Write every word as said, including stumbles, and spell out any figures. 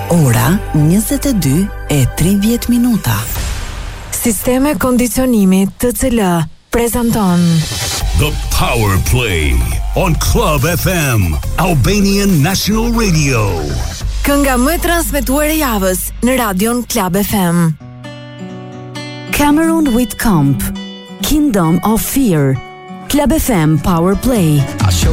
Ora njëzet e dy e tridhjetë minuta. Sisteme kondicionimi T C L prezanton The Power Play on Club F M, Albanian National Radio. Kënga më e transmetuar e javës në radion Club F M. Cameron Whitcomb, Kingdom of Fear, Club F M Power Play.